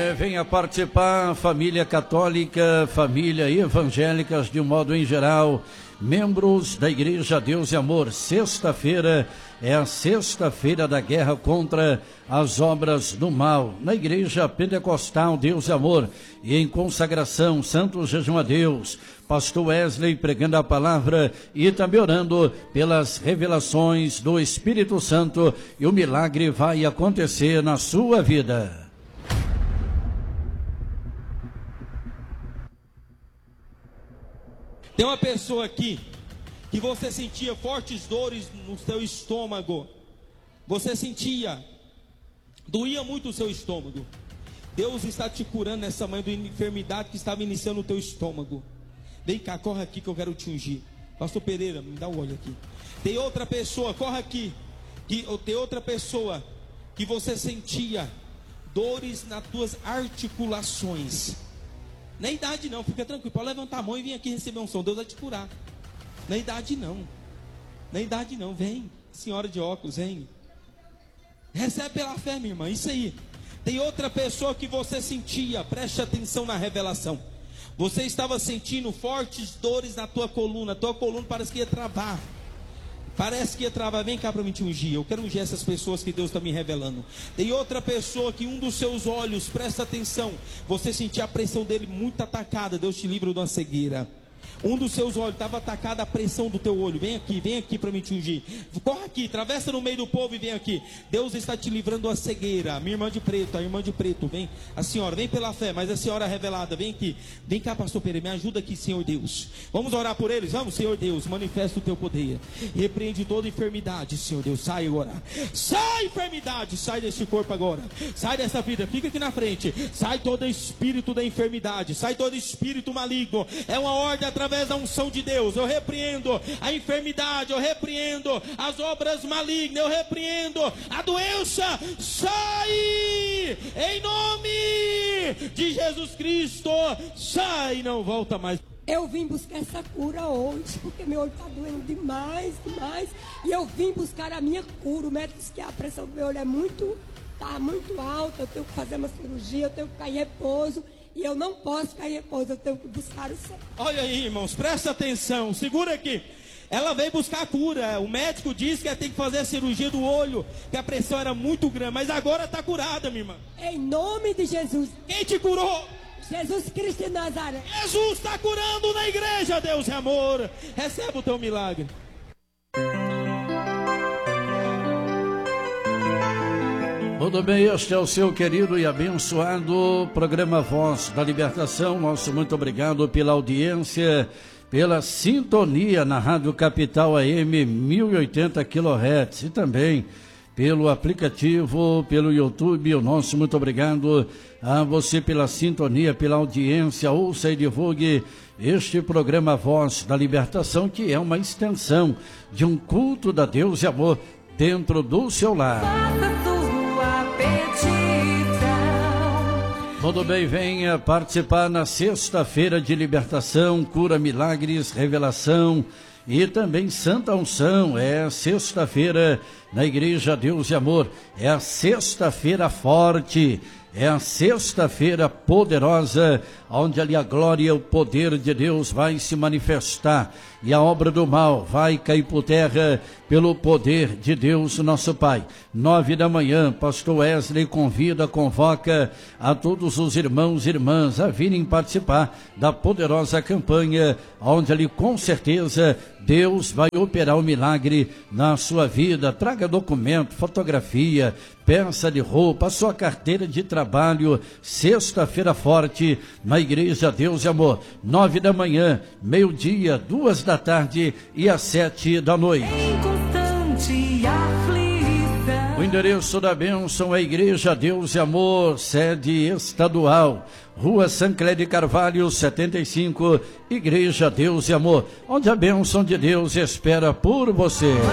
Venha participar, família católica, família evangélicas de um modo em geral, membros da Igreja Deus e Amor. Sexta-feira é a sexta-feira da guerra contra as obras do mal. Na Igreja Pentecostal Deus e Amor e em consagração, santo jejum a Deus, pastor Wesley pregando a palavra e também orando pelas revelações do Espírito Santo, e o milagre vai acontecer na sua vida. Tem uma pessoa aqui que você sentia fortes dores no seu estômago. Você sentia, doía muito o seu estômago. Deus está te curando nessa manhã de enfermidade que estava iniciando no teu estômago. Vem cá, corre aqui que eu quero te ungir. Pastor Pereira, me dá um olho aqui. Tem outra pessoa, corre aqui. Tem outra pessoa que você sentia dores nas tuas articulações. Não é idade não, fica tranquilo, pode levantar a mão e vir aqui receber um som, Deus vai te curar. Não é idade não, não é idade não, vem, senhora de óculos, vem. Recebe pela fé, minha irmã, isso aí. Tem outra pessoa que você sentia, preste atenção na revelação. Você estava sentindo fortes dores na tua coluna parece que ia travar. Parece que ia travar, vem cá para mim te ungir. Eu quero ungir essas pessoas que Deus está me revelando. Tem outra pessoa que um dos seus olhos, presta atenção, você sentia a pressão dele muito atacada. Deus te livra de uma cegueira. Um dos seus olhos estava atacada, a pressão do teu olho. Vem aqui para me te ungir. Corre aqui, atravessa no meio do povo e vem aqui. Deus está te livrando da cegueira. Minha irmã de preto, a irmã de preto, vem. A senhora, vem pela fé, mas a senhora revelada, vem aqui. Vem cá, pastor Pereira, me ajuda aqui, Senhor Deus. Vamos orar por eles? Vamos, Senhor Deus, manifesta o teu poder. Repreende toda enfermidade, Senhor Deus. Sai agora. Sai, enfermidade, sai desse corpo agora. Sai dessa vida, fica aqui na frente. Sai todo espírito da enfermidade. Sai todo espírito maligno. É uma ordem através da unção de Deus. Eu repreendo a enfermidade, eu repreendo as obras malignas, eu repreendo a doença. Sai em nome de Jesus Cristo. Sai e não volta mais. Eu vim buscar essa cura hoje, porque meu olho está doendo demais. E eu vim buscar a minha cura. O médico disse que a pressão do meu olho está muito alta. Eu tenho que fazer uma cirurgia, eu tenho que ficar em repouso. E eu não posso ficar em repouso, eu tenho que buscar o Senhor. Olha aí, irmãos, presta atenção, segura aqui. Ela veio buscar a cura. O médico disse que ela tem que fazer a cirurgia do olho, que a pressão era muito grande, mas agora está curada, minha irmã. Em nome de Jesus. Quem te curou? Jesus Cristo de Nazaré. Jesus está curando na igreja, Deus é amor. Receba o teu milagre. Tudo bem, este é o seu querido e abençoado programa Voz da Libertação. Nosso muito obrigado pela audiência, pela sintonia na Rádio Capital AM 1080 kHz e também pelo aplicativo, pelo YouTube. O nosso muito obrigado a você pela sintonia, pela audiência. Ouça e divulgue este programa Voz da Libertação, que é uma extensão de um culto da Deus e Amor dentro do seu lar. Tudo bem, venha participar na sexta-feira de libertação, cura, milagres, revelação e também Santa Unção. É sexta-feira na Igreja Deus e Amor, é a sexta-feira forte, é a sexta-feira poderosa, onde ali a glória e o poder de Deus vai se manifestar e a obra do mal vai cair por terra pelo poder de Deus, nosso Pai. 9 da manhã, pastor Wesley convoca a todos os irmãos e irmãs a virem participar da poderosa campanha, onde ali com certeza Deus vai operar o milagre na sua vida. Traga documento, fotografia, peça de roupa, a sua carteira de trabalho. Sexta-feira forte na Igreja Deus e Amor, 9 da manhã, meio-dia, 2 da tarde e às 7 da noite. O endereço da bênção é a Igreja Deus e Amor, sede estadual, Rua Sancler de Carvalho, 75, Igreja Deus e Amor, onde a bênção de Deus espera por você.